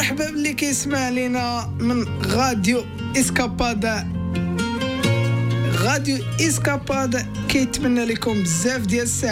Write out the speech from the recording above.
مرحبا باللي كيسمع لينا من راديو اسكابادا. راديو اسكابادا كيتمنى لكم بزاف ديال الساعات